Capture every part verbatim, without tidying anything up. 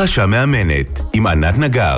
פרשה מאמנת עם ענת נגר.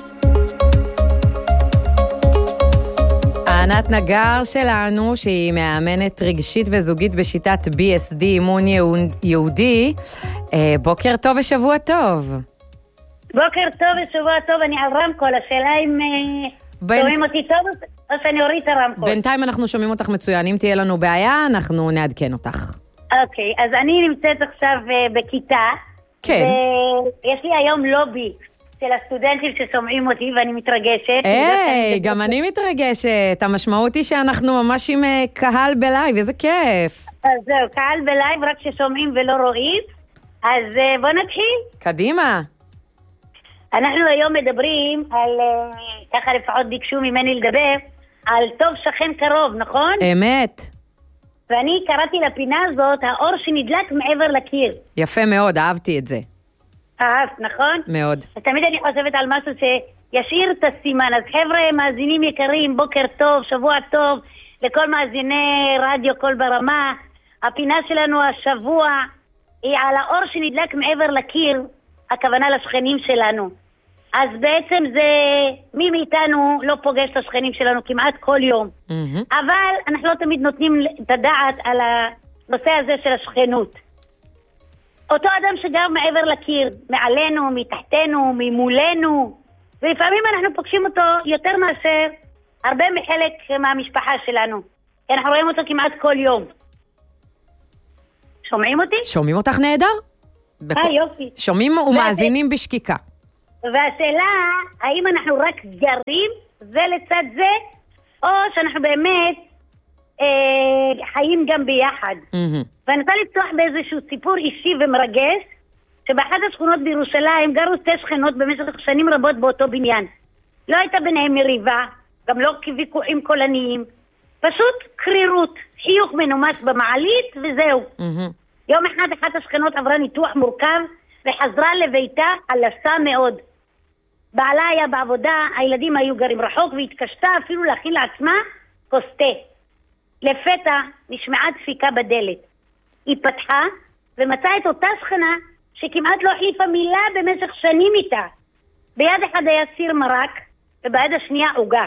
ענת נגר שלנו, שהיא מאמנת רגשית וזוגית בשיטת בי אס די, אימון יהודי. בוקר טוב ושבוע טוב. בוקר טוב ושבוע טוב, אני על רמקול, השאלה אם שומעים אותי טוב או שאני אוריד את הרמקול. בינתיים אנחנו שומעים אותך מצוין, אם תהיה לנו בעיה אנחנו נעדכן אותך. אוקיי, אז אני נמצאת עכשיו בכיתה. כן. ויש לי היום לובי של הסטודנטים ששומעים אותי ואני מתרגשת. היי, גם אני מתרגשת. המשמעות היא שאנחנו ממש עם קהל בלייב, איזה כיף. אז זהו, קהל בלייב רק ששומעים ולא רואים. אז בוא נתחיל. קדימה. אנחנו היום מדברים על, ככה לפחות ביקשו ממני לדבר, על טוב שכן קרוב, נכון? אמת. ואני קראתי לפינה הזאת, האור שנדלק מעבר לקיר. יפה מאוד, אהבתי את זה. אהבת, נכון? מאוד. אז תמיד אני חושבת על משהו שישאיר את הסימן. אז חבר'ה, מאזינים יקרים, בוקר טוב, שבוע טוב, לכל מאזיני רדיו קול ברמה. הפינה שלנו השבוע היא על האור שנדלק מעבר לקיר, הכוונה לשכנים שלנו. אז בעצם זה, מי מאיתנו לא פוגש את השכנים שלנו כמעט כל יום. Mm-hmm. אבל אנחנו לא תמיד נותנים את הדעת על הנושא הזה של השכנות. אותו אדם שגר מעבר לקיר, מעלינו, מתחתנו, ממולנו, ולפעמים אנחנו פוגשים אותו יותר מאשר הרבה מחלק מהמשפחה שלנו. כי אנחנו רואים אותו כמעט כל יום. שומעים אותי? שומעים אותך נהדר? אה, יופי. שומעים ומאזינים בשקיקה. והשאלה, האם אנחנו רק גרים זה לצד זה, או שאנחנו באמת אה, חיים גם ביחד. Mm-hmm. ואני רוצה לפתוח באיזשהו סיפור אישי ומרגש, שבאחת השכונות בירושלים גרו שתי שכנות במשך שנים רבות באותו בניין. לא הייתה ביניהם מריבה, גם לא כוויכוחים קולניים, פשוט קרירות, חיוך מנומס במעלית וזהו. Mm-hmm. יום אחד אחת השכנות עברה ניתוח מורכב, וחזרה לביתה חלשה מאוד. בעלה היה בעבודה, הילדים היו גרים רחוק, והתקשתה אפילו להכין לעצמה כוס תה. לפתע נשמעה דפיקה בדלת. היא פתחה ומצאה את אותה שכנה שכמעט לא החליפה מילה במשך שנים איתה. ביד אחד היה סיר מרק וביד השנייה עוגה.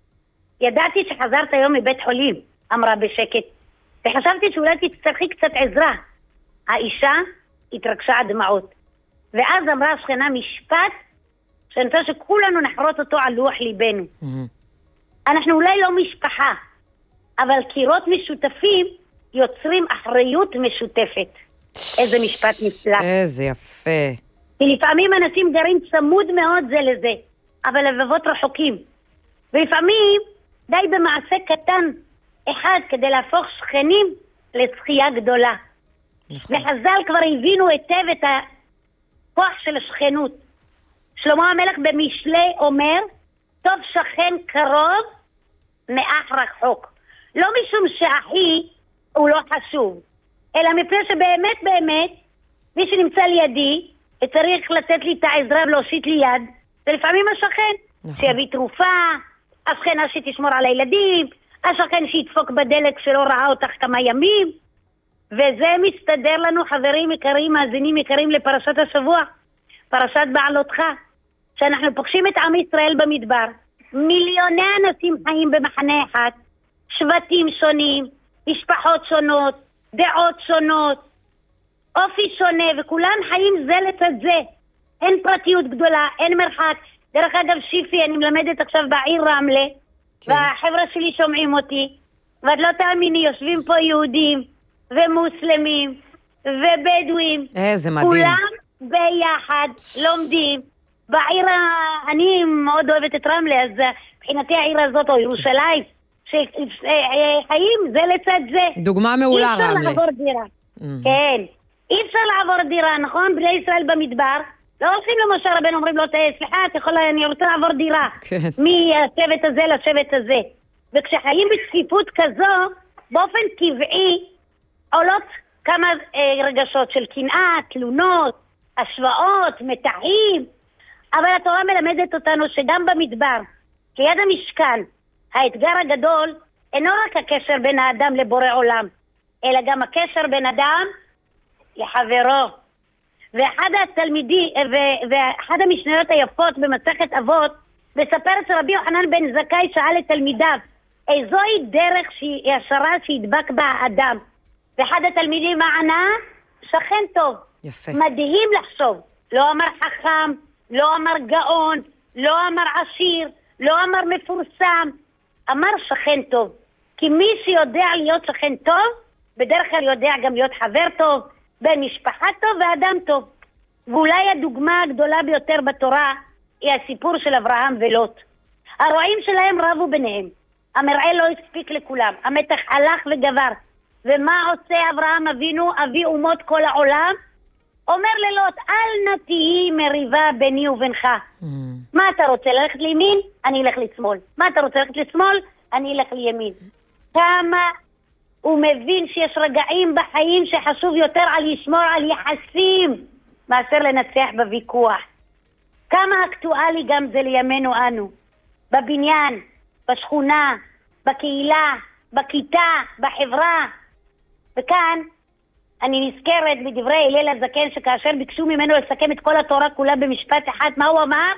ידעתי שחזרת היום מבית חולים, אמרה בשקט, וחשבתי שאולי תצטרכי קצת עזרה. האישה התרגשה עד דמעות. ואז אמרה השכנה משפט שאני רוצה שכולנו נחרוט אותו על לוח ליבנו. Mm-hmm. אנחנו אולי לא משפחה, אבל קירות משותפים יוצרים אחריות משותפת. איזה משפט נפלא. איזה יפה. כי לפעמים אנשים גרים צמוד מאוד זה לזה, אבל לבבות רחוקים. ולפעמים די במעשה קטן אחד כדי להפוך שכנים לזכייה גדולה. נכון. וחז"ל כבר הבינו היטב את הכוח של השכנות. שלמה המלך במשלי אומר, טוב שכן קרוב מאח רחוק. לא משום שאחי הוא לא חשוב, אלא מפני שבאמת באמת מי שנמצא לידי וצריך לתת לי את העזרה ולהושיט לי יד, זה לפעמים השכן. נכון. שיביא תרופה, השכנה שתשמור על הילדים, השכן שידפוק בדלת כשלא ראה אותך כמה ימים. וזה מסתדר לנו, חברים יקרים, מאזינים יקרים, לפרשת השבוע, פרשת בעלותך, שאנחנו פוגשים את עם ישראל במדבר. מיליוני אנשים חיים במחנה אחד, שבטים שונים, משפחות שונות, דעות שונות, אופי שונה, וכולם חיים זה לצד זה. אין פרטיות גדולה, אין מרחק. דרך אגב, שיפי, אני מלמדת עכשיו בעיר רמלה, כן. והחבר'ה שלי שומעים אותי, ואת לא תאמיני, יושבים פה יהודים ומוסלמים ובדואים. איזה מדהים. כולם ביחד לומדים. בעיר, אני מאוד אוהבת את רמלה, אז מבחינתי העיר הזאת, או ירושלים, שחיים זה לצד זה. דוגמה מעולה רמלה. אי אפשר לעבור דירה. Mm-hmm. כן. אי אפשר לעבור דירה, נכון? בני ישראל במדבר, לא הולכים למשה רבן, אומרים לו, סליחה, אתה יכול, אני רוצה לעבור דירה. כן. מהשבט הזה לשבט הזה. וכשחיים בצפיפות כזו, באופן טבעי, עולות כמה אה, רגשות של קנאה, תלונות, השוואות, מתחים. אבל התורה מלמדת אותנו שגם במדבר, ליד המשכן, האתגר הגדול אינו רק הקשר בין האדם לבורא עולם, אלא גם הקשר בין אדם לחברו. ואחד התלמידי, ואחד המשניות היפות במסכת אבות, מספרת שרבי יוחנן בן זכאי שאל את תלמידיו, איזוהי דרך שהיא ישרה שידבק בה האדם? ואחד התלמידים מענה, שכן טוב. יפה. מדהים לחשוב. לא אמר חכם, לא אמר גאון, לא אמר עשיר, לא אמר מפורסם, אמר שכן טוב. כי מי שיודע להיות שכן טוב, בדרך כלל יודע גם להיות חבר טוב, בן משפחה טוב ואדם טוב. ואולי הדוגמה הגדולה ביותר בתורה היא הסיפור של אברהם ולוט. הרועים שלהם רבו ביניהם. המראה לא הספיק לכולם. המתח הלך וגבר. ומה עושה אברהם אבינו, אבי אומות כל העולם? אומר ללוט, אל נא תהי מריבה ביני ובינך. Mm. מה אתה רוצה, ללכת לימין? אני אלך לשמאל. מה אתה רוצה, ללכת לשמאל? אני אלך לימין. כמה הוא מבין שיש רגעים בחיים שחשוב יותר על לשמור על יחסים מאשר לנצח בוויכוח. כמה אקטואלי גם זה לימינו אנו. בבניין, בשכונה, בקהילה, בכיתה, בחברה. וכאן אני נזכרת בדברי הלל הזקן, שכאשר ביקשו ממנו לסכם את כל התורה כולה במשפט אחד, מה הוא אמר?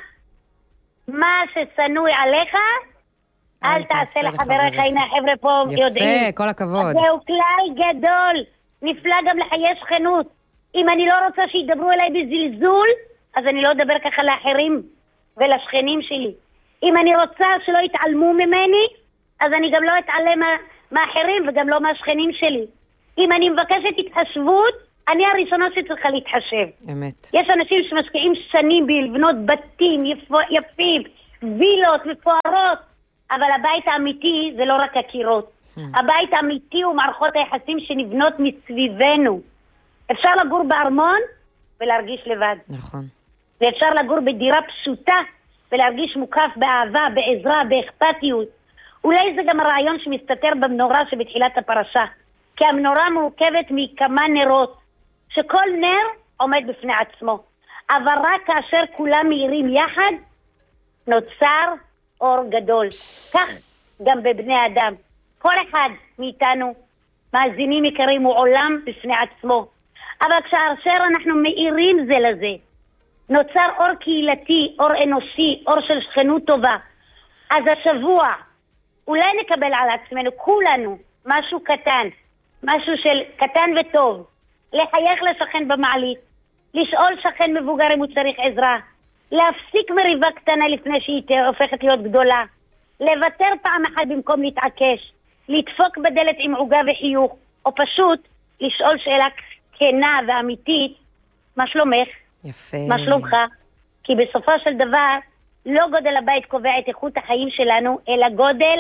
מה ששנוי עליך, אל תעשה לחבריך. הנה החבר'ה פה יודעים. יפה, כל הכבוד. זהו כלל גדול, נפלא גם לחיי שכנות. אם אני לא רוצה שידברו אליי בזלזול, אז אני לא אדבר ככה לאחרים ולשכנים שלי. אם אני רוצה שלא יתעלמו ממני, אז אני גם לא אתעלם מאחרים וגם לא מהשכנים שלי. אם אני מבקשת התחשבות, אני הראשונה שצריכה להתחשב. אמת. יש אנשים שמשקיעים שנים בלבנות בתים יפו, יפים, וילות מפוארות, אבל הבית האמיתי זה לא רק הקירות. Hmm. הבית האמיתי הוא מערכות היחסים שנבנות מסביבנו. אפשר לגור בארמון ולהרגיש לבד. נכון. ואפשר לגור בדירה פשוטה ולהרגיש מוקף באהבה, בעזרה, באכפתיות. אולי זה גם הרעיון שמסתתר במנורה שבתחילת הפרשה. כי המנורה מורכבת מכמה נרות, שכל נר עומד בפני עצמו. אבל רק כאשר כולם מאירים יחד, נוצר אור גדול. כך גם בבני אדם. כל אחד מאיתנו, מאזינים יקרים, הוא עולם בפני עצמו. אבל כאשר אנחנו מאירים זה לזה, נוצר אור קהילתי, אור אנושי, אור של שכנות טובה. אז השבוע, אולי נקבל על עצמנו, כולנו, משהו קטן, משהו של קטן וטוב, לחייך לשכן במעלית, לשאול שכן מבוגר אם הוא צריך עזרה, להפסיק מריבה קטנה לפני שהיא הופכת להיות גדולה, לוותר פעם אחת במקום להתעקש, לדפוק בדלת עם עוגה וחיוך, או פשוט לשאול שאלה כנה ואמיתית, מה שלומך? יפה. מה שלומך? כי בסופו של דבר, לא גודל הבית קובע את איכות החיים שלנו, אלא גודל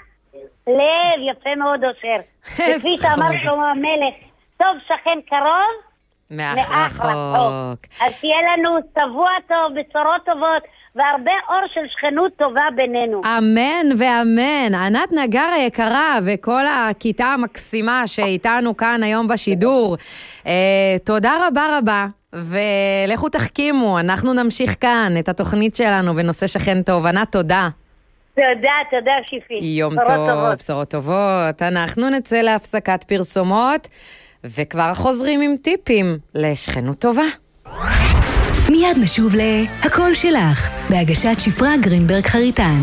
הלב. יפה מאוד אושר. וכפי שאמר שלמה המלך, טוב שכן קרוב, מאח רחוק. אז תהיה לנו שבוע טוב, בשורות טובות, והרבה אור של שכנות טובה בינינו. אמן ואמן. ענת נגר היקרה וכל הכיתה המקסימה שאיתנו כאן היום בשידור, אה, תודה רבה רבה. ולכו תחכימו, אנחנו נמשיך כאן את התוכנית שלנו בנושא שכן טוב. ענת, תודה. תודה, תודה שיפי. יום טוב, בשורות טובות. אנחנו נצא להפסקת פרסומות, וכבר חוזרים עם טיפים לשכנות טובה. מיד נשוב להכל שלך, בהגשת שפרה גרינברג חריטן.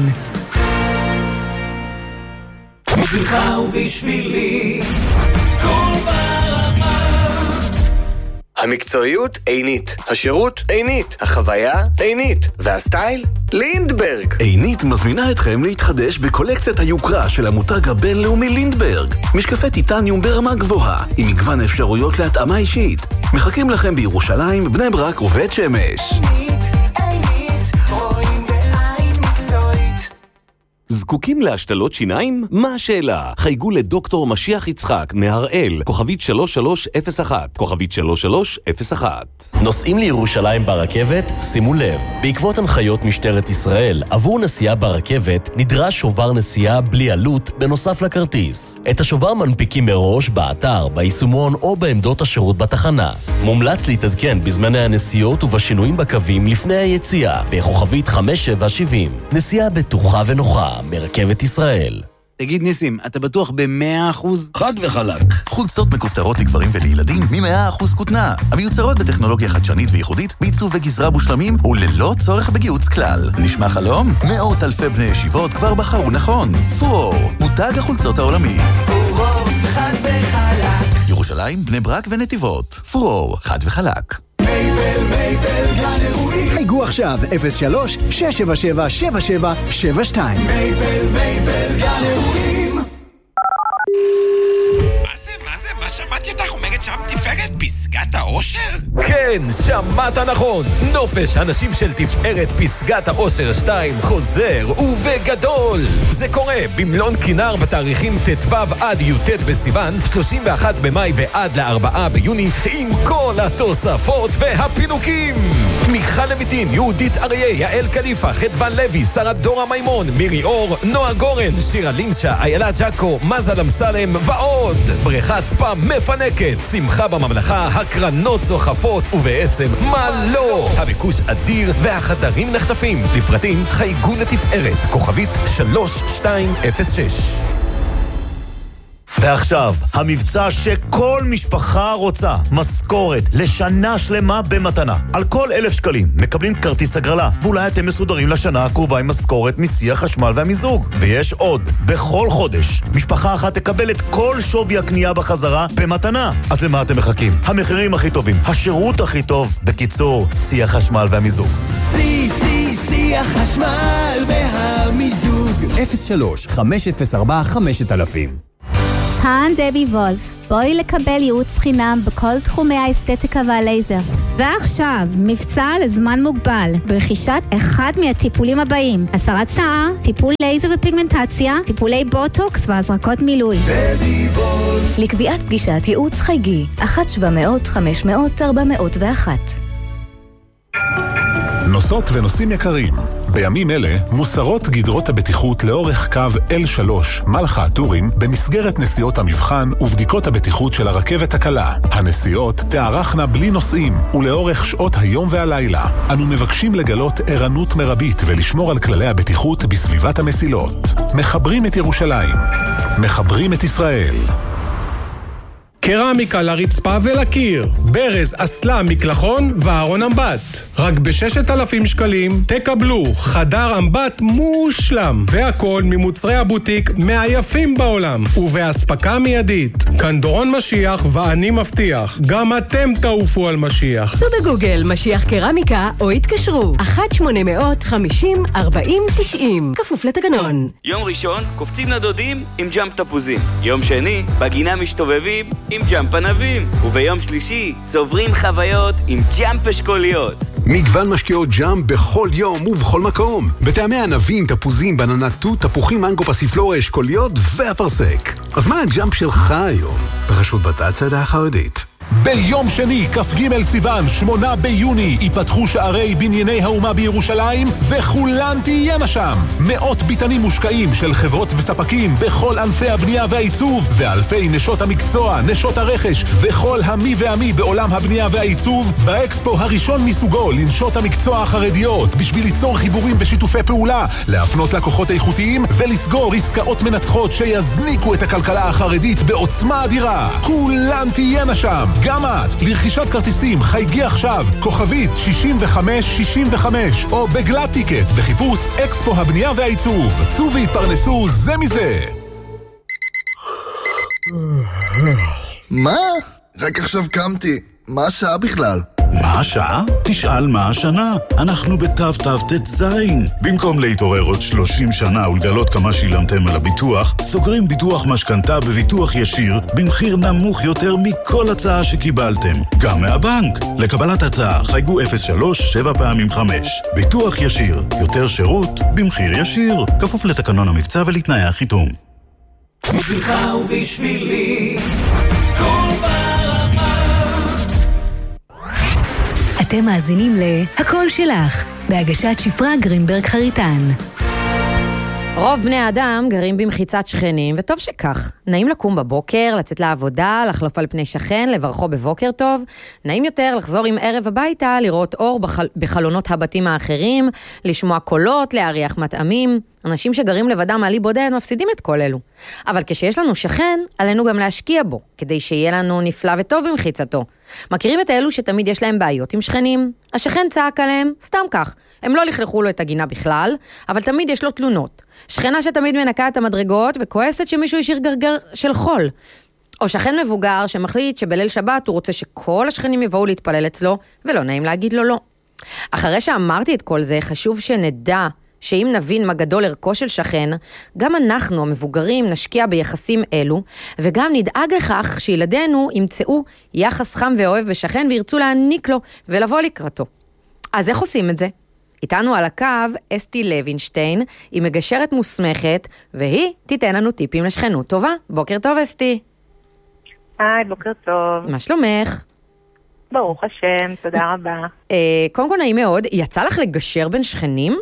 בשבילך ובשבילי, כל ברמה. המקצועיות עינית, השירות עינית, החוויה עינית, והסטייל לינדברג. עינית מזמינה אתכם להתחדש בקולקציית היוקרה של המותג הבינלאומי לינדברג. משקפי טיטניום ברמה גבוהה, עם מגוון אפשרויות להתאמה אישית. מחכים לכם בירושלים, בני ברק ובית שמש. עינית, עינית, רואים בעין מקצועית. זקוקים להשתלות שיניים? מה השאלה? חייגו לדוקטור משיח יצחק מהראל, כוכבית שלוש שלוש אפס אחת, כוכבית שלוש שלוש אפס אחת. נוסעים לירושלים ברכבת? שימו לב, בעקבות הנחיות משטרת ישראל, עבור נסיעה ברכבת נדרש שובר נסיעה בלי עלות בנוסף לכרטיס. את השובר מנפיקים מראש באתר, ביישומון או בעמדות השירות בתחנה. מומלץ להתעדכן בזמני הנסיעות ובשינויים בקווים לפני היציאה, בכוכבית חמש שבע שבעים. נסיעה בטוחה ונוחה מרכבת ישראל. תגיד ניסים, אתה בטוח ב-מאה אחוז? חד וחלק. חולצות מכופתרות לגברים ולילדים מ-מאה אחוז כותנה. המיוצרות בטכנולוגיה חדשנית וייחודית, בעיצוב וגזרה מושלמים וללא צורך בגיוץ כלל. נשמע חלום? מאות אלפי בני ישיבות כבר בחרו נכון. פורור, מותג החולצות העולמי. פורור, חד וחלק. ירושלים, בני ברק ונתיבות. פורור, חד וחלק. מייבל, מייבל, גן אירועים. חייגו עכשיו אפס שלוש שש שבע שבע שבע שבע שבע שתיים. מייבל, מייבל, גן אירועים. מה זה, מה זה, מה שמעתי אותך אומרת שם תפארת פסגת האושר? כן, שמעת נכון. נופש הנשים של תפארת פסגת האושר שתיים חוזר ובגדול. זה קורה במלון כינר בתאריכים ט"ו עד י"ט בסיוון, שלושים ואחד במאי ועד לארבעה ביוני, עם כל התוספות והפינוקים. מיכל לויטין, יהודית אריה, יעל קליפה, חדוון לוי, שרה דורה מימון, מירי אור, נועה גורן, שירה לינשה, איילה ג'קו, מזל אמסלם ועוד. בריכת ספא מפנקת, שמחה בממלכה, הקרנות צוחפות, ובעצם מה לא? הביקוש אדיר והחדרים נחטפים. לפרטים חייגו לתפארת, כוכבית שלוש שתיים אפס שש. ועכשיו, המבצע שכל משפחה רוצה, משכורת לשנה שלמה במתנה. על כל אלף שקלים מקבלים כרטיס הגרלה, ואולי אתם מסודרים לשנה הקרובה עם משכורת מסי החשמל והמיזוג. ויש עוד, בכל חודש, משפחה אחת תקבל את כל שווי הקנייה בחזרה במתנה. אז למה אתם מחכים? המחירים הכי טובים, השירות הכי טוב, בקיצור, סי החשמל והמיזוג. סי, סי, סי החשמל והמיזוג. אפס שלוש חמש אפס ארבע חמש אלפים. כאן דבי וולף, בואי לקבל ייעוץ חינם בכל תחומי האסתטיקה והלייזר. ועכשיו, מבצע לזמן מוגבל, ברכישת אחד מהטיפולים הבאים: הסרת שיער, טיפול לייזר ופיגמנטציה, טיפולי בוטוקס והזרקות מילוי. דבי וולף. לקביעת פגישת ייעוץ חייגי, אחת שבע מאות חמש מאות ארבע מאות ואחת. נוסעות ונוסעים יקרים, בימים אלה מוסרות גדרות הבטיחות לאורך קו אל שלוש מלחה הטורים במסגרת נסיעות המבחן ובדיקות הבטיחות של הרכבת הקלה. הנסיעות תארכנה בלי נוסעים ולאורך שעות היום והלילה. אנו מבקשים לגלות ערנות מרבית ולשמור על כללי הבטיחות בסביבת המסילות. מחברים את ירושלים, מחברים את ישראל. קרמיקה לרצפה ולקיר, ברז, אסלה, מקלחון וארון אמבט. רק ב-ששת אלפים שקלים תקבלו חדר אמבט מושלם, והכל ממוצרי הבוטיק מהיפים בעולם, ובהספקה מיידית. כאן דורון משיח ואני מבטיח, גם אתם תעופו על משיח. סו בגוגל משיח קרמיקה או התקשרו אחת שמונה מאות חמישים ארבעים תשעים, כפוף לתקנון. יום ראשון קופצים לדודים עם ג'אמפ תפוזים, יום שני בגינה משתובבים עם ג'אמפ ענבים, וביום שלישי צוברים חוויות עם ג'אמפ אשכוליות. מגוון משקיעות ג'אמפ בכל יום ובכל מקום, בטעמי ענבים, תפוזים, בננה תות, תפוחים, מנגו, פסיפלורה, אשכוליות ואפרסק. אז מה הג'אמפ שלך היום? בחשות בצעדה החרדית. ביום שני, כ"ג סיוון, שמונה ביוני, ייפתחו שערי בנייני האומה בירושלים, וכולן תהיינה שם. מאות ביטנים מושקעים של חברות וספקים בכל ענפי הבנייה והעיצוב, ואלפי נשות המקצוע, נשות הרכש, וכל המי והמי בעולם הבנייה והעיצוב, באקספו הראשון מסוגו לנשות המקצוע החרדיות, בשביל ליצור חיבורים ושיתופי פעולה, להפנות לקוחות איכותיים, ולסגור עסקאות מנצחות שיזניקו את הכלכלה החרדית בעוצמה אדירה. כולן תהיינה שם. גם את, לרכישת כרטיסים, חייגי עכשיו, כוכבית שישים וחמש שישים וחמש, או בגלת טיקט, בחיפוש אקספו הבנייה והעיצוב. צאו והתפרנסו זה מזה. מה? רק עכשיו קמתי. מה השעה בכלל? מה השעה? תשאל מה השנה. אנחנו בתו תו תזין. במקום להתעורר עוד שלושים שנה ולגלות כמה שילמתם על הביטוח, סוגרים ביטוח משכנתה בביטוח ישיר במחיר נמוך יותר מכל הצעה שקיבלתם, גם מהבנק. לקבלת הצעה חייגו אפס שלוש שבע פעמים חמש. ביטוח ישיר, יותר שירות במחיר ישיר, כפוף לתקנון המבצע ולתנאי החיתום. בשבילך ובשבילי כל ברמה. אתם מאזינים ל"הכל שלך", בהגשת שפרה גרינברג חריטן. רוב בני האדם גרים במחיצת שכנים, וטוב שכך. נעים לקום בבוקר, לצאת לעבודה, לחלוף על פני שכן, לברכו בבוקר טוב. נעים יותר לחזור עם ערב הביתה, לראות אור בחל... בחלונות הבתים האחרים, לשמוע קולות, להריח מטעמים. אנשים שגרים לבדם מעלי בודד מפסידים את כל אלו. אבל כשיש לנו שכן, עלינו גם להשקיע בו, כדי שיהיה לנו נפלא וטוב במחיצתו. מכירים את אלו שתמיד יש להם בעיות עם שכנים? השכן צעק עליהם, סתם כך. הם לא לכלכו לו את הגינה בכלל, אבל תמיד יש לו תלונות. שכנה שתמיד מנקה את המדרגות וכועסת שמישהו ישאיר גרגר של חול. או שכן מבוגר שמחליט שבליל שבת הוא רוצה שכל השכנים יבואו להתפלל אצלו, ולא נעים להגיד לו לא. אחרי שאמרתי את כל זה, חשוב שנדע שאם נבין מה גדול ערכו של שכן, גם אנחנו, המבוגרים, נשקיע ביחסים אלו, וגם נדאג לכך שילדינו ימצאו יחס חם ואוהב בשכן, וירצו להעניק לו ולבוא לקראתו. אז איך עושים את זה? איתנו על הקו אסתי לוינשטיין, היא מגשרת מוסמכת, והיא תיתן לנו טיפים לשכנות טובה. בוקר טוב אסתי. היי, בוקר טוב. מה שלומך? ברוך השם, תודה רבה. קודם כל נעים מאוד, יצא לך לגשר בין שכנים?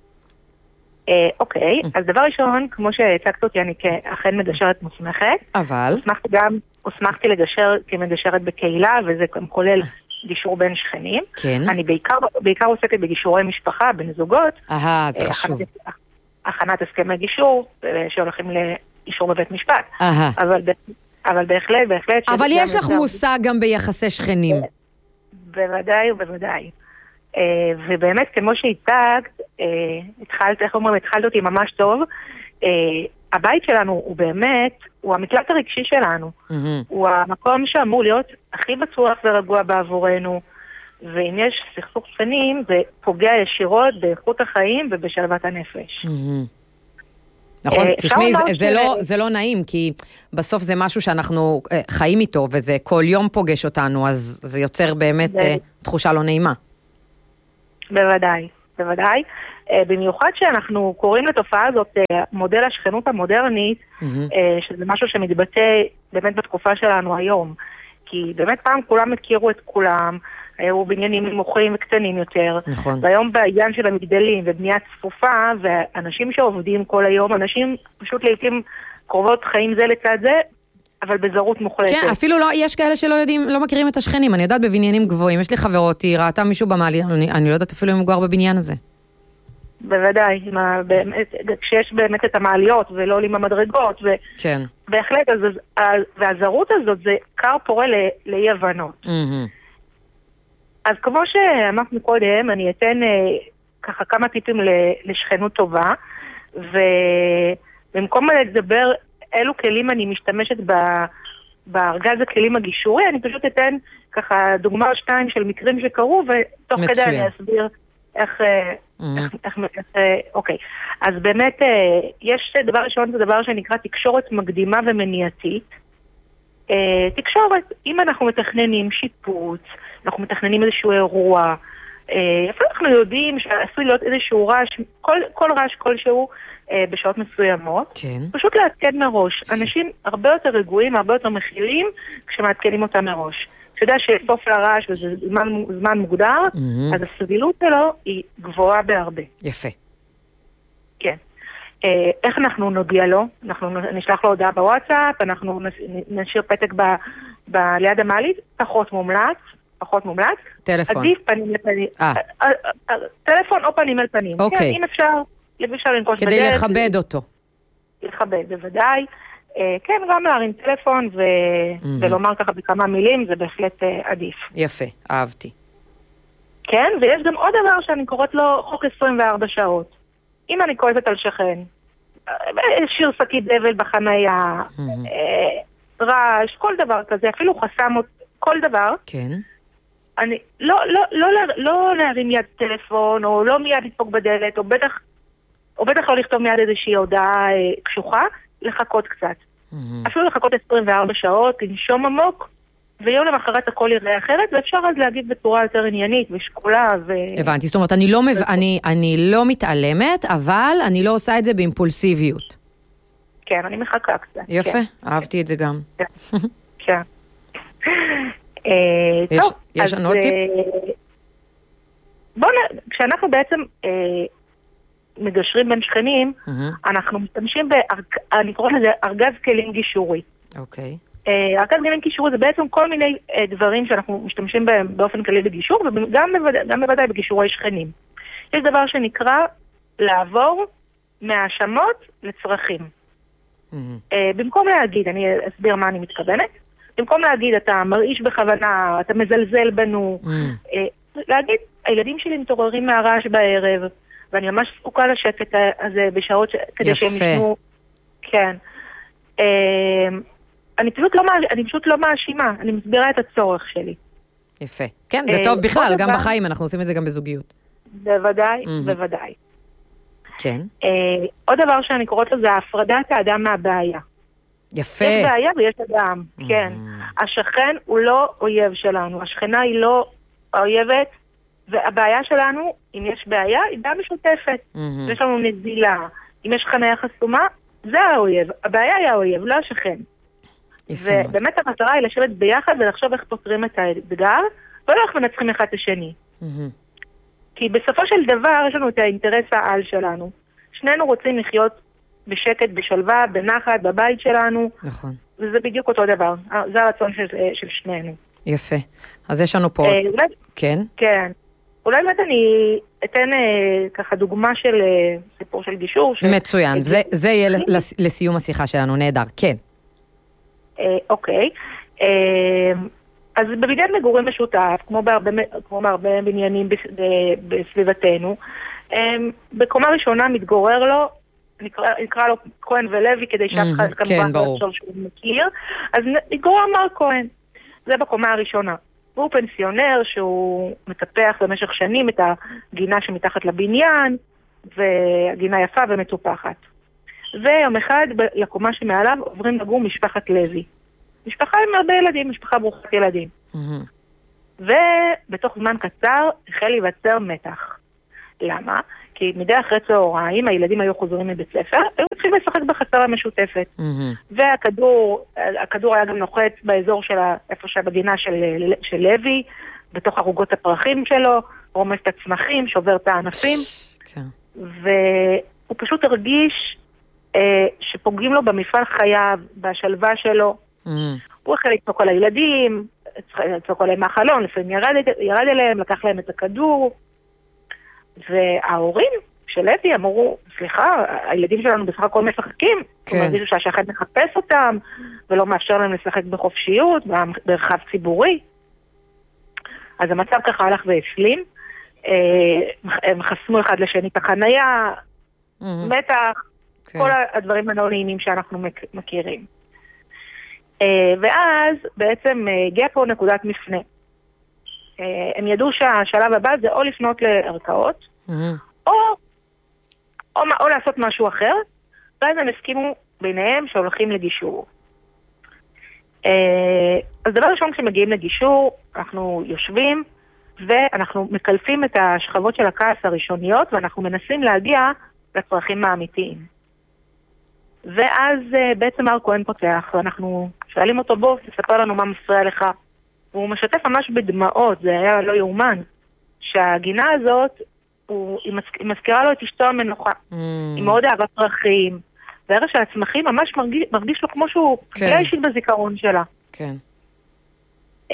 אוקיי, אז דבר ראשון, כמו שהצגת אותי, אני כאכן מגשרת מוסמכת. אבל? הוסמכתי גם, הוסמכתי לגשר כמגשרת בקהילה, וזה גם כולל גישור בין שכנים. כן. אני בעיקר, בעיקר עוסקת בגישורי משפחה, בין זוגות. אהה, זה חשוב. הכנת הסכמי גישור, שהולכים לאישור בבית משפט. אהה. אבל, אבל בהחלט, בהחלט... אבל יש לך מושג גם ביחסי שכנים. בוודאי ובוודאי. Uh, ובאמת, כמו שהצגת, uh, התחלת, איך אומרים, התחלת אותי ממש טוב, uh, הבית שלנו הוא באמת, הוא המקלט הרגשי שלנו. Mm-hmm. הוא המקום שאמור להיות הכי בטוח ורגוע בעבורנו, ואם יש סכסוך שכנים, זה פוגע ישירות באיכות החיים ובשלוות הנפש. Mm-hmm. נכון, uh, תשמעי, זה, ש... זה, לא, זה לא נעים, כי בסוף זה משהו שאנחנו uh, חיים איתו, וזה כל יום פוגש אותנו, אז זה יוצר באמת uh, תחושה לא נעימה. בוודאי, בוודאי. Uh, במיוחד שאנחנו קוראים לתופעה הזאת uh, מודל השכנות המודרנית, mm-hmm. uh, שזה משהו שמתבטא באמת בתקופה שלנו היום. כי באמת פעם כולם הכירו את כולם, היו בניינים נמוכים וקטנים יותר. נכון. והיום בעניין של המגדלים ובנייה צפופה, ואנשים שעובדים כל היום, אנשים פשוט לעתים קרובות חיים זה לצד זה, אבל בזרות מוחלטת. כן, אפילו לא, יש כאלה שלא יודעים, לא מכירים את השכנים. אני יודעת בבניינים גבוהים, יש לי חברות, היא ראתה מישהו במעלית, אני, אני לא יודעת אפילו אם הוא גר בבניין הזה. בוודאי, מה, באמת, כשיש באמת את המעליות ולא עולים המדרגות, ו... כן. בהחלט, אז, אז, והזרות הזאת זה קר פורה לאי הבנות. Mm-hmm. אז כמו שאמרנו קודם, אני אתן אה, ככה כמה טיפים לשכנות טובה, ובמקום לדבר אילו כלים אני משתמשת בארגז הכלים הגישורי, אני פשוט אתן ככה דוגמה או שתיים של מקרים שקרו, ותוך כדי אני אסביר איך, mm-hmm. איך, איך, איך, אוקיי. אז באמת יש דבר ראשון, זה דבר שנקרא תקשורת מקדימה ומניעתית. תקשורת, אם אנחנו מתכננים שיפוץ, אנחנו מתכננים איזשהו אירוע, איפה אנחנו יודעים שעשוי להיות איזשהו רעש, כל, כל רעש כלשהו בשעות מסוימות, כן. פשוט להתקן מראש. אנשים הרבה יותר רגועים, הרבה יותר מכילים כשמתקנים אותם מראש. אתה יודע שסוף לרעש וזה זמן, זמן מוגדר, mm-hmm. אז הסבילות שלו היא גבוהה בהרבה. יפה. כן. איך אנחנו נודיע לו? אנחנו נשלח לו הודעה בוואטסאפ, אנחנו נשאיר פתק ב, ב, ליד המעלית, פחות מומלץ, פחות מומלץ. טלפון. עדיף פנים לפנים. אה. טלפון או פנים אל פנים. אוקיי. כן, אם אפשר, אם אפשר לנקוש בדלת. כדי לכבד אותו. לכבד, בוודאי. כן, גם להרים טלפון ו... mm-hmm. ולומר ככה בכמה מילים, זה בהחלט עדיף. יפה, אהבתי. כן, ויש גם עוד דבר שאני קוראת לו חוק עשרים וארבע שעות. אם אני כועסת על שכן, שיר שקית זבל בחניה, mm-hmm. רעש, כל דבר כזה, אפילו חסם, כל דבר. כן. אני, לא, לא, לא, לא, לא להרים יד טלפון, או לא מיד לדפוק בדלת, או בטח, או בטח לא לכתוב מיד איזושהי הודעה קשוחה, לחכות קצת. Mm-hmm. אפילו לחכות עשרים וארבע שעות, לנשום עמוק, ויום למחרת הכל יראה אחרת, ואפשר אז להגיד בצורה יותר עניינית ושקולה. ו... הבנתי, זאת אומרת, אני לא, מב... אני, אני לא מתעלמת, אבל אני לא עושה את זה באימפולסיביות. כן, אני מחכה קצת. יפה, כן. אהבתי את זה גם. כן. יש, טוב, יש לנו עוד טיפ? בואו, כשאנחנו בעצם מגשרים בין שכנים, אנחנו משתמשים, אני קורא לזה ארגז כלים גישורי. אוקיי. ארגז כלים גישורי זה בעצם כל מיני דברים שאנחנו משתמשים בהם באופן כללי בגישור, וגם בוודאי בגישורי שכנים. יש דבר שנקרא לעבור מהאשמות לצרכים. Mm-hmm. במקום להגיד, אני אסביר מה אני מתכוונת, במקום להגיד, אתה מרעיש בכוונה, אתה מזלזל בנו, mm-hmm. להגיד, הילדים שלי מתעוררים מהרעש בערב, ואני ממש זקוקה לשקט הזה בשעות ש... כדי שהם ישמעו. כן. אני פשוט לא, אני פשוט לא מאשימה, אני מסבירה את הצורך שלי. יפה. כן, זה טוב בכלל, גם בחיים, אנחנו עושים את זה גם בזוגיות. בוודאי, בוודאי. כן. עוד דבר שאני קוראת לו זה הפרדת האדם מהבעיה. יפה. יש בעיה ויש אדם, כן. השכן הוא לא אויב שלנו, השכנה היא לא האויבת, והבעיה שלנו, אם יש בעיה, היא בעיה משותפת. יש לנו נזילה. אם יש חניה חסומה, זה האויב. הבעיה היא האויב, לא השכן. ובאמת המטרה היא לשבת ביחד ולחשוב איך פותרים את האתגר, ולא איך מנצחים אחד את השני. כי בסופו של דבר יש לנו את האינטרס העל שלנו. שנינו רוצים לחיות בשקט, בשלווה, בנחת, בבית שלנו. נכון. וזה בדיוק אותו דבר. זה הרצון של, של שנינו. יפה. אז יש לנו פה... אה, אולי... כן? כן. אולי באמת אני אתן אה, ככה דוגמה של אה, סיפור של גישור. ש... מצוין. זה, זה יהיה לס... לסיום השיחה שלנו. נהדר. כן. אה, אוקיי. אה, אז בבניין מגורים משותף, כמו בהרבה, כמו בהרבה בניינים בסביבתנו, בקומה ראשונה מתגורר לו, נקרא, נקרא לו כהן ולוי, כדי שאף אחד כמובן לא יחשוב שהוא מכיר, אז מתגורר מר כהן. זה בקומה הראשונה. הוא פנסיונר שהוא מטפח במשך שנים את הגינה שמתחת לבניין, והגינה יפה ומטופחת. ויום אחד לקומה שמעליו עוברים לגור משפחת לוי. משפחה עם הרבה ילדים, משפחה ברוכת ילדים. Mm-hmm. ובתוך זמן קצר החל להיווצר מתח. למה? כי מדי אחרי צהריים הילדים היו חוזרים מבית ספר, היו צריכים לשחק בחצר המשותפת. Mm-hmm. והכדור, הכדור היה גם נוחת באזור של איפה שבגינה של, של לוי, בתוך ערוגות הפרחים שלו, רומס את הצמחים, שובר את הענפים. Okay. והוא פשוט הרגיש אה, שפוגעים לו במפעל חייו, בשלווה שלו. Mm. הוא החל לצעוק על הילדים, לצעוק עליהם מהחלון, לפעמים ירד, ירד אליהם, לקח להם את הכדור, וההורים של לוי אמרו, סליחה, הילדים שלנו בסך הכל משחקים, כן. הם הרגישו שהשכן מחפש אותם, ולא מאפשר להם לשחק בחופשיות, ברחב ציבורי. אז המצב ככה הלך והפלים, הם חסמו אחד לשני את החנייה, mm-hmm. מתח, כן. כל הדברים הנעולים שאנחנו מכירים. ואז בעצם הגיע פה נקודת מפנה. הם ידעו שהשלב הבא זה או לפנות לערכאות, mm-hmm. או, או, או לעשות משהו אחר, ואז הם הסכימו ביניהם שהולכים לגישור. אז דבר ראשון, כשמגיעים לגישור, אנחנו יושבים, ואנחנו מקלפים את השכבות של הכעס הראשוניות, ואנחנו מנסים להגיע לצרכים האמיתיים. ואז בעצם מר כהן פותח, ואנחנו שואלים אותו, בוא, תספר לנו מה מפריע לך. והוא משתף ממש בדמעות, זה היה לא יאומן, שהגינה הזאת, הוא, היא מזכירה לו את אשתו המנוחה. Mm. היא מאוד אהבת פרחים, והערך של הצמחים ממש מרגיש, מרגיש לו כמו שהוא פגיעה כן. אישית בזיכרון שלה. כן. אה,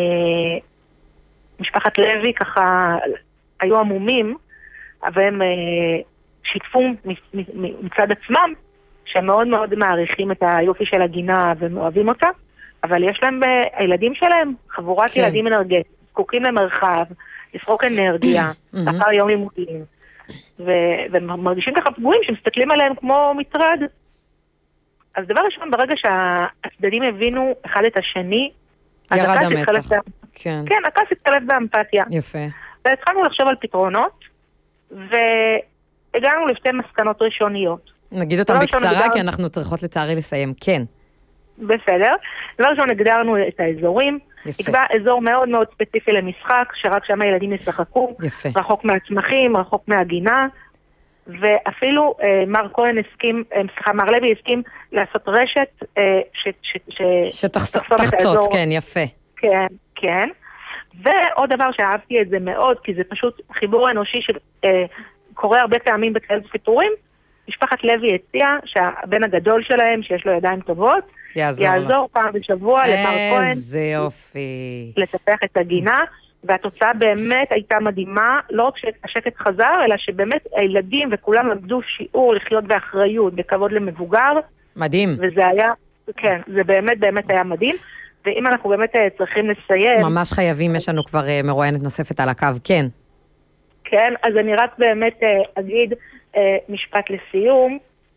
משפחת לוי ככה, היו עמומים, אבל הם אה, שיתפו מצד עצמם, שהם מאוד מאוד מעריכים את היופי של הגינה והם אוהבים אותה, אבל יש להם, הילדים שלהם, חבורת כן. ילדים אנרגטיים, זקוקים למרחב, לפרוק אנרגיה, אחר יום לימודים, ו- ומרגישים ככה פגועים שמסתכלים עליהם כמו מטרד. אז דבר ראשון, ברגע שהצדדים הבינו אחד את השני, ירד המתח. כן. כן, הכעס התקלף באמפתיה. יפה. והתחלנו לחשוב על פתרונות, והגענו לשתי מסקנות ראשוניות. נגיד אותם בקצרה, כי אנחנו צריכות לצערי לסיים. כן. בסדר. דבר ראשון, הגדרנו את האזורים. נקבע אזור מאוד מאוד ספציפי למשחק, שרק שם הילדים ישחקו. יפה. רחוק מהצמחים, רחוק מהגינה. ואפילו אה, מר כהן הסכים, אה, סליחה, מר לוי הסכים לעשות רשת אה, ש, ש, ש, שתחצות, כן, יפה. כן, כן. ועוד דבר שאהבתי את זה מאוד, כי זה פשוט חיבור אנושי שקורה הרבה פעמים בכאלה סיפורים, משפחת לוי הציעה שהבן הגדול שלהם, שיש לו ידיים טובות, יעזור, יעזור פעם בשבוע למר כהן. איזה יופי. לטפח את הגינה, והתוצאה באמת הייתה מדהימה, לא רק שהשקט חזר, אלא שבאמת הילדים וכולם למדו שיעור לחיות באחריות, בכבוד למבוגר. מדהים. וזה היה, כן, זה באמת באמת היה מדהים. ואם אנחנו באמת צריכים לסיים... ממש חייבים, יש לנו כבר מרואיינת נוספת על הקו, כן. כן, אז אני רק באמת אגיד משפט לסיום.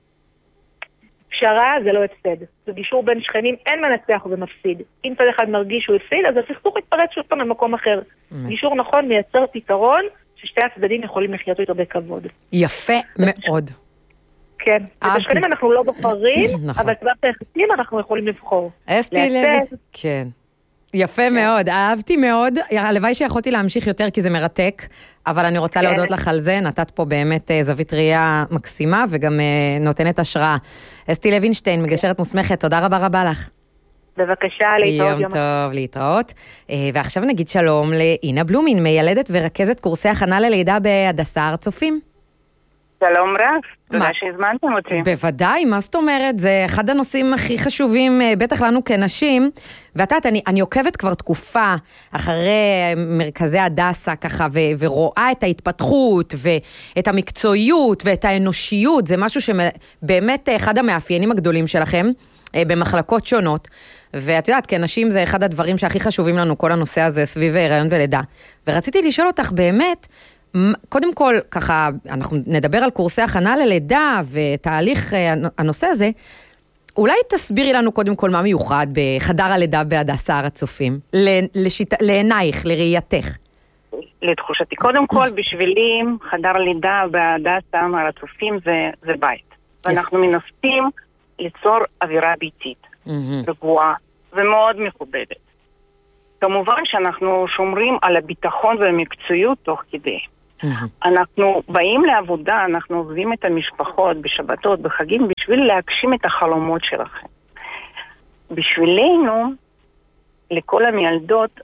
פשרה זה לא הפסד. זה גישור בין שכנים, אין מנצח ומפסיד. אם צד אחד מרגיש שהוא הפסיד, אז הסכסוך יתפרץ שוב פעם במקום אחר. גישור נכון מייצר פתרון ששתי הצדדים יכולים לחיות איתו בכבוד. יפה מאוד. כן, ובשכנים אנחנו לא בוחרים, אבל כבר ביחסים אנחנו יכולים לבחור. אסתי לוי. כן. יפה מאוד, אהבתי מאוד, הלוואי שיכולתי להמשיך יותר כי זה מרתק, אבל אני רוצה להודות לך על זה, נתת פה באמת זווית ראייה מקסימה וגם נותנת השראה. אסתי לוינשטיין, מגשרת מוסמכת, תודה רבה רבה לך. בבקשה, להתראות. יום טוב, להתראות. ועכשיו נגיד שלום לאינה בלומין, מיילדת ורכזת קורסי הכנה ללידה בהדסה הר הצופים. שלום רב, תודה שהזמנתם אותי. בוודאי, מה זאת אומרת? זה אחד הנושאים הכי חשובים, בטח לנו כנשים, ואת יודעת, אני, אני עוקבת כבר תקופה אחרי מרכזי הדסה ככה, ו, ורואה את ההתפתחות, ואת המקצועיות, ואת האנושיות, זה משהו שבאמת אחד המאפיינים הגדולים שלכם, במחלקות שונות, ואת יודעת, כנשים זה אחד הדברים שהכי חשובים לנו, כל הנושא הזה סביב הריון ולידה. ורציתי לשאול אותך באמת, קודם כל, ככה, אנחנו נדבר על קורסי הכנה ללידה ותהליך הנושא הזה, אולי תסבירי לנו קודם כל מה מיוחד בחדר הלידה בהדסה הר הצופים, לשיט... לעינייך, לראייתך. לתחושתי, קודם כל, בשבילי, חדר לידה בהדסה הר הצופים זה, זה בית. ואנחנו מנסים ליצור אווירה ביתית, רגועה ומאוד מכובדת. כמובן שאנחנו שומרים על הביטחון והמקצועיות תוך כדי. אנחנו באים לעבודה, אנחנו עוזבים את המשפחות בשבתות, בחגים, בשביל להגשים את החלומות שלכם. בשבילנו, לכל המילדות,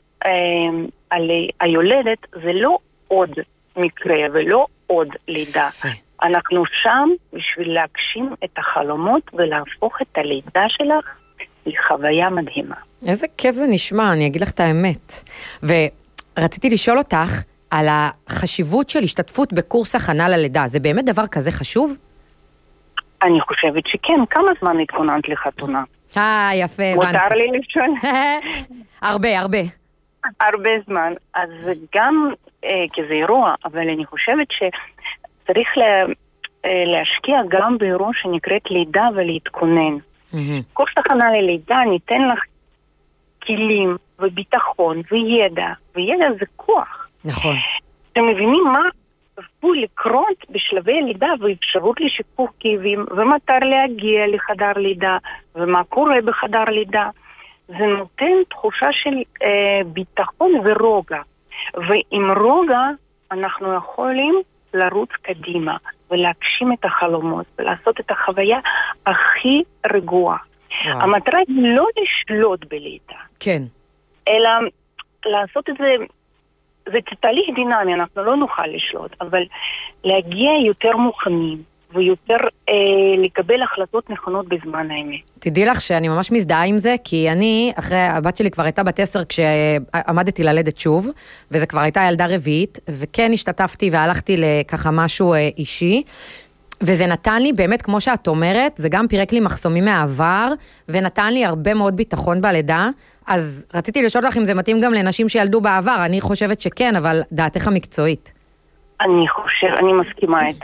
היולדת זה לא עוד מקרה ולא עוד לידה. אנחנו שם בשביל להגשים את החלומות ולהפוך את הלידה שלך לחוויה מדהימה. איזה כיף זה נשמע, אני אגיד לך את האמת. ורציתי לשאול אותך, על החשיבות של השתתפות בקורס הכנה ללידה. זה באמת דבר כזה חשוב? אני חושבת שכן. כמה זמן התכוננת לחתונה? אה, יפה. מותר לי לשאול? הרבה, הרבה. הרבה זמן. אז גם אה, כזה אירוע, אבל אני חושבת שצריך לה, אה, להשקיע גם באירוע שנקראת לידה ולהתכונן. Mm-hmm. קורס הכנה ללידה ניתן לך כלים וביטחון וידע, וידע זה כוח. נכון. אתם מבינים מה צפוי לקרות בשלבי לידה ואפשרות לשיפור כאבים, ומותר להגיע לחדר לידה, ומה קורה בחדר לידה. זה נותן תחושה של אה, ביטחון ורוגע. ועם רוגע אנחנו יכולים לרוץ קדימה, ולהגשים את החלומות, ולעשות את החוויה הכי רגועה. וואו. המטרה היא לא לשלוט בלידה. כן. אלא לעשות את זה... זה תהליך דינמי, אנחנו לא נוכל לשלוט, אבל להגיע יותר מוכנים ויותר אה, לקבל החלטות נכונות בזמן האמת. תדעי לך שאני ממש מזדהה עם זה, כי אני, אחרי, הבת שלי כבר הייתה בת עשר כשעמדתי ללדת שוב, וזה כבר הייתה ילדה רביעית, וכן השתתפתי והלכתי לככה משהו אה, אישי, וזה נתן לי באמת, כמו שאת אומרת, זה גם פירק לי מחסומים מהעבר, ונתן לי הרבה מאוד ביטחון בלידה, אז רציתי לשאול לך אם זה מתאים גם לנשים שילדו בעבר, אני חושבת שכן, אבל דעתך המקצועית. אני חושב, אני מסכימה איתך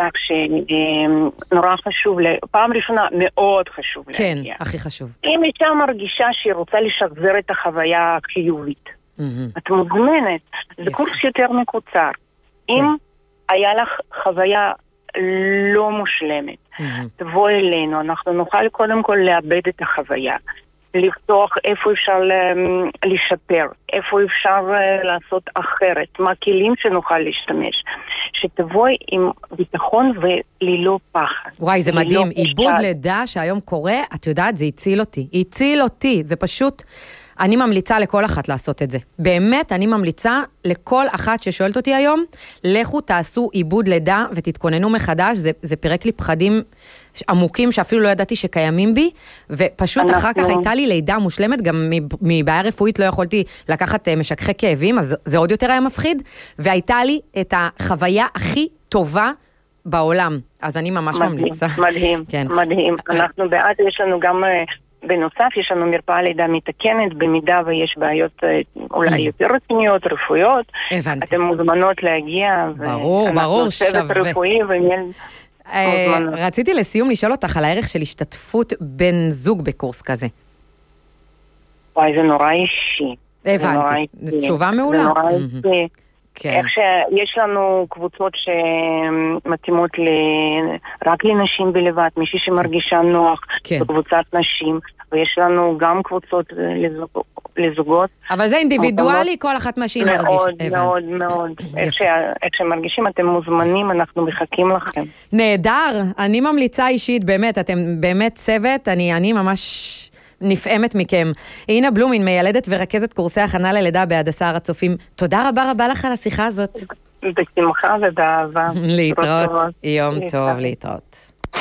שנורא חשוב, פעם ראשונה מאוד חשוב כן, להגיע. כן, הכי חשוב. אם אישה מרגישה שהיא רוצה לשחזר את החוויה החיובית, את מוזמנת, זה קורס יותר מקוצר. אם היה לך חוויה לא מושלמת, תבוא אלינו, אנחנו נוכל קודם כל לאבד את החוויה. לפתוח איפה אפשר לשפר, איפה אפשר לעשות אחרת, מה כלים שנוכל להשתמש, שתבואי עם ביטחון ללא פחד. וואי, זה מדהים. עיבוד לידה שהיום קורה, את יודעת, זה הציל אותי. הציל אותי. זה פשוט, אני ממליצה לכל אחת לעשות את זה. באמת, אני ממליצה לכל אחת ששואלת אותי היום, לכו תעשו עיבוד לידה ותתכוננו מחדש. זה, זה פירק לי פחדים עמוקים שאפילו לא ידעתי שקיימים בי, ופשוט אנחנו... אחר כך הייתה לי לידה מושלמת, גם מבעיה רפואית לא יכולתי לקחת משככי כאבים, אז זה עוד יותר היה מפחיד, והייתה לי את החוויה הכי טובה בעולם. אז אני ממש מדהים, ממליצה. מדהים, כן. מדהים. אנחנו בעד, יש לנו גם, בנוסף, יש לנו מרפאה לידה מתקנת, במידה ויש בעיות אולי יותר רציניות, רפואיות. הבנתי. אתן מוזמנות להגיע. ברור, ברור, שווה. אנחנו צוות רפואי ומיל... רציתי לסיום לשאול אותך על הערך של השתתפות בן זוג בקורס כזה. וואי, זה נורא אישי. הבנתי, זו תשובה מעולה. זה נורא אישי. איך שיש לנו קבוצות שמתאימות רק לנשים בלבד, מישהי שמרגישה נוח בקבוצת נשים, ויש לנו גם קבוצות לזוגות. אבל זה אינדיבידואלי, כל אחת מה שהיא מרגישה. מאוד, מאוד, מאוד. איך שמרגישים, אתם מוזמנים, אנחנו מחכים לכם. נהדר, אני ממליצה אישית, באמת, אתם באמת צוות, אני ממש... נפעמת מכם. אינה בלומין, מיילדת ורכזת קורסי הכנה ללידה בהדסה הר הצופים. תודה רבה רבה לך על השיחה הזאת. בשמחה ובאהבה. להתראות. יום טוב, להתראות.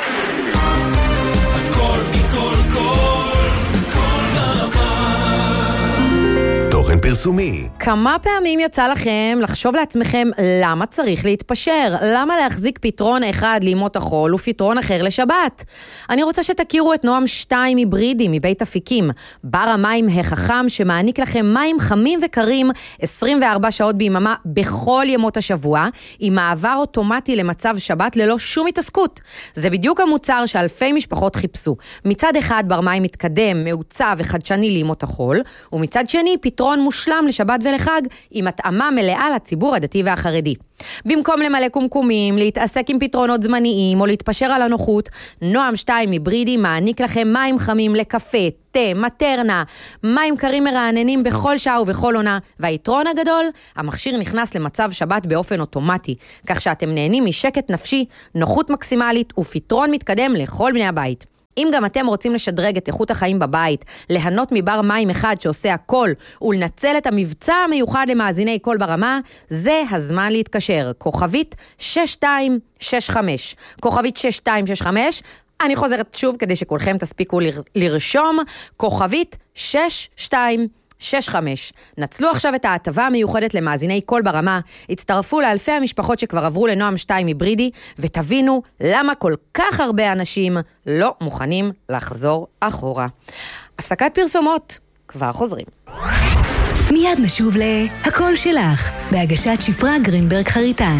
תוכן פרסומי. כמה פעמים יצא לכם לחשוב לעצמכם למה צריך להתפשר? למה להחזיק פתרון אחד לימות החול ופתרון אחר לשבת? אני רוצה שתכירו את נועם שתיים היברידי מבית אפיקים, בר המים החכם שמעניק לכם מים חמים וקרים עשרים וארבע שעות ביממה בכל ימות השבוע, עם מעבר אוטומטי למצב שבת ללא שום התעסקות. זה בדיוק המוצר שאלפי משפחות חיפשו. מצד אחד בר מים מתקדם, מעוצב וחדשני לימות החול, ומצד שני פתרון מושלם לשבת ולחג עם התאמה מלאה לציבור הדתי והחרדי. במקום למלא קומקומים, להתעסק עם פתרונות זמניים או להתפשר על הנוחות, נועם שתיים היברידי מעניק לכם מים חמים לקפה, תה, מטרנה, מים קרים מרעננים בכל שעה ובכל עונה, והיתרון הגדול, המכשיר נכנס למצב שבת באופן אוטומטי, כך שאתם נהנים משקט נפשי, נוחות מקסימלית ופתרון מתקדם לכל בני הבית. אם גם אתם רוצים לשדרג את איכות החיים בבית, ליהנות מבר מים אחד שעושה הכל, ולנצל את המבצע המיוחד למאזיני כל ברמה, זה הזמן להתקשר. כוכבית שש שתיים שש חמש. כוכבית שש שתיים שש חמש. אני חוזרת שוב כדי שכולכם תספיקו לרשום. כוכבית שש שתיים שש חמש. נצלו עכשיו את ההטבה המיוחדת למאזיני כל ברמה, הצטרפו לאלפי המשפחות שכבר עברו לנועם שתיים היברידי, ותבינו למה כל כך הרבה אנשים לא מוכנים לחזור אחורה. הפסקת פרסומות, כבר חוזרים. מיד נשוב להכל שלך, בהגשת שפרה גרינברג חריטן.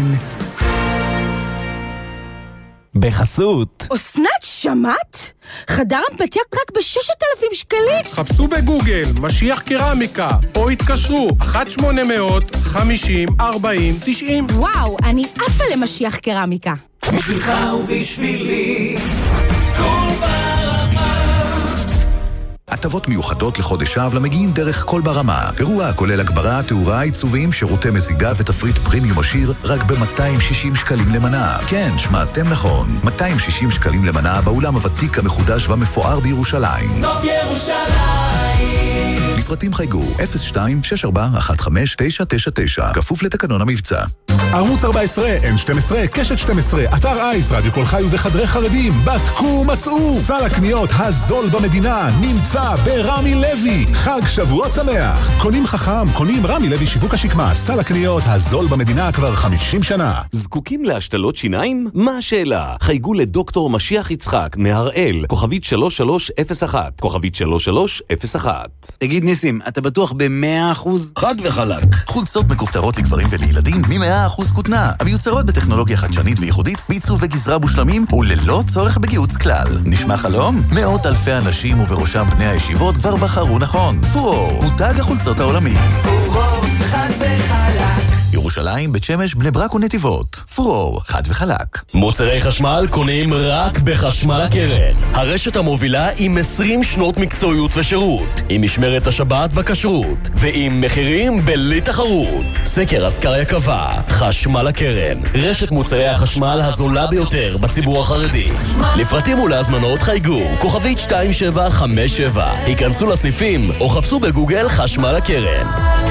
בחסות אסנת, שמעת? חדר אמפתיה רק ב-ששת אלפים שקלים. חפשו בגוגל משיח קרמיקה או התקשרו אחת שמונה אפס אפס חמישים ארבעים תשעים. וואו, אני עפה למשיח קרמיקה. בשבילך ובשבילי כל ברמה. הטבות מיוחדות לחודש אב למגיעים דרך כל ברמה. אירוע כולל הגברה, תאורה, עיצובים, שירותי מזיגה ותפריט פרימיום עשיר רק ב-מאתיים ושישים שקלים למנה. כן, שמעתם נכון. מאתיים ושישים שקלים למנה באולם הוותיק המחודש והמפואר בירושלים. נוף ירושלים. לפרטים חייגו אפס שתיים שש ארבע אחת חמש תשע תשע תשע. כפוף לתקנון המבצע. ערוץ ארבע עשרה, אן שתים עשרה, קשת שתים עשרה, אתר אייס, רדיו כל חי וחדרי חרדים, בדקו מצאו. סל הקניות הזול במדינה נמצא ברמי לוי. חג שבועות שמח. קונים חכם, קונים רמי לוי שיווק השקמה. סל הקניות הזול במדינה כבר חמישים שנה. זקוקים להשתלות שיניים? מה השאלה? חייגו לדוקטור משיח יצחק מהראל, כוכבית שלוש שלוש אפס אחת, כוכבית שלוש שלוש אפס אחת. תגיד ניסים, אתה בטוח ב-מאה אחוז? חד וחלק. חולצות מכופתרות לגברים ולילדים מ-מאה אחוז כותנה, המיוצרות בטכנולוגיה חדשנית וייחודית, בעיצוב וגזרה מושלמים וללא צורך בגיהוץ כלל. נשמע חלום? מאות אלפי אנשים ובראשם בני הישיבות כבר בחרו נכון. פורור, מותג החולצות העולמי. פורור, חד וחלק. בירושלים, בית שמש, בני ברק ונתיבות. פרור, חד וחלק. מוצרי חשמל קונים רק בחשמל הקרן. הרשת המובילה עם עשרים שנות מקצועיות ושירות, עם משמרת השבת בכשרות, ועם מחירים בלי תחרות. סקר אסקריה קבע, חשמל הקרן, רשת מוצרי החשמל הזולה ביותר בציבור החרדי. לפרטים ולהזמנות חייגו, כוכבית שתיים שבע חמש שבע. היכנסו לסניפים או חפשו בגוגל חשמל הקרן.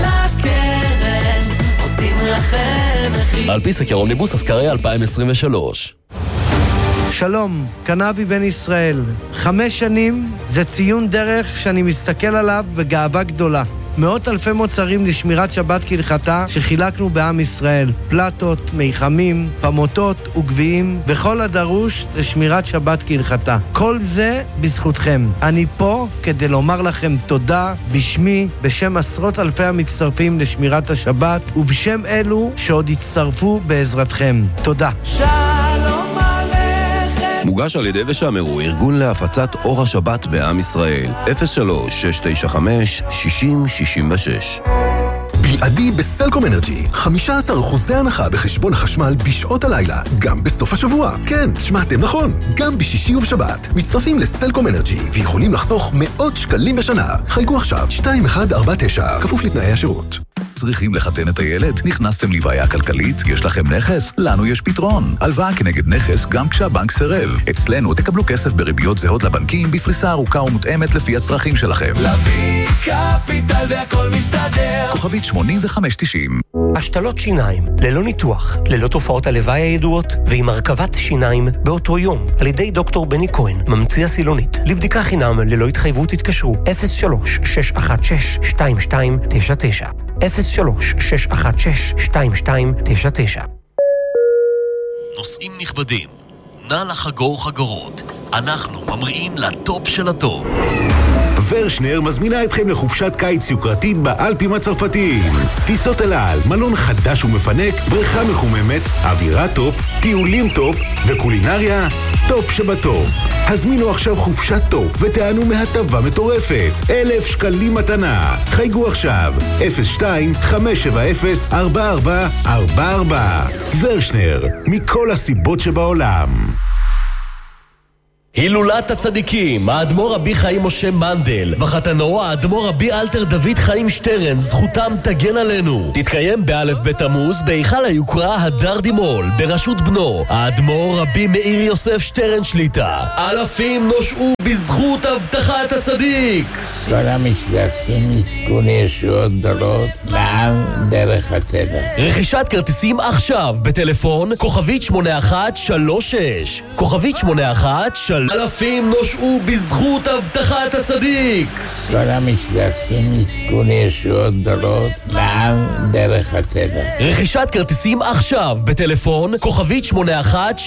על פי סקר אומניבוס אסקריה אלפיים עשרים ושלוש. שלום, קנבי בן ישראל. חמש שנים זה ציון דרך שאני מסתכל עליו בגאווה גדולה. מאות אלפי מוצרים לשמירת שבת כהלכתה שחילקנו בעם ישראל. פלטות, מיחמים, פמוטות וגביעים וכל הדרוש לשמירת שבת כהלכתה. כל זה בזכותכם. אני פה כדי לומר לכם תודה בשמי, בשם עשרות אלפי המצטרפים לשמירת השבת ובשם אלו שעוד יצטרפו בעזרתכם. תודה. שלום עליכם. מוגש על ידי ושמרו, ארגון להפצת אור השבת בעם ישראל. אפס שלוש שש תשע חמש שישים שישים ושש. בלעדי בסלקום אנרג'י, חמישה עשר אחוזי הנחה בחשבון החשמל בשעות הלילה, גם בסוף השבוע. כן, שמעתם נכון, גם בשישי ובשבת. מצטרפים לסלקום אנרג'י ויכולים לחסוך מאות שקלים בשנה. חייגו עכשיו, שתיים אחת ארבע תשע, כפוף לתנאי השירות. צריכים לחתן את הילד? נכנסתם לבעיה כלכלית? יש לכם נכס? לנו יש פתרון. הלוואה כנגד נכס גם כשהבנק סירב. אצלנו תקבלו כסף בריביות זהות לבנקים בפריסה ארוכה ומותאמת לפי הצרכים שלכם. להביא קפיטל והכל מסתדר. כוכבית שמונים וחמש תשעים. השתלות שיניים, ללא ניתוח, ללא תופעות הלוואי הידועות, ועם הרכבת שיניים באותו יום, על ידי דוקטור בני כהן, ממציא הסילונית. לבדיקה חינם ללא התחייבות התקשרו אפס שלוש שש אחת שש שתיים שתיים תשע תשע אפס שלוש שש אחת שש שתיים שתיים תשע תשע. נוסעים נכבדים, נא לחגור חגורות. אנחנו ממריאים לטופ של הטופ. ורשנר מזמינה אתכם לחופשת קיץ יוקרתית באלפים הצרפתיים. טיסות אל על, מלון חדש ומפנק, בריכה מחוממת, אווירה טופ, טיולים טופ וקולינריה טופ שבטופ. הזמינו עכשיו חופשת טופ ותענו מהטבה מטורפת. אלף שקלים מתנה. חייגו עכשיו, אפס שתיים חמש שבע אפס ארבע ארבע ארבע ארבע. ורשנר, מכל הסיבות שבעולם. הילולת הצדיקים, האדמו"ר רבי חיים משה מנדל וחתנו האדמו"ר רבי אלתר דוד חיים שטרן, זכותם תגן עלינו. תתקיים באלף בתמוז בהיכל היוקרה הדר דימול בראשות בנו האדמו"ר רבי מאיר יוסף שטרן שליטה. אלפים נושעו בזכות הבטחת הצדיק. כל המשתתפים יזכו לישועות גדולות לעם דרך הטבע. רכישת כרטיסים עכשיו בטלפון כוכבית שמונה אחת שלוש שש כוכבית שמונה אחת שלוש. אלפים נושעו בזכות הבטחת הצדיק. כל המשתתפים יזכו לישועות גדולות לעם דרך הטבע. רכישת כרטיסים עכשיו בטלפון כוכבית שמונה אחת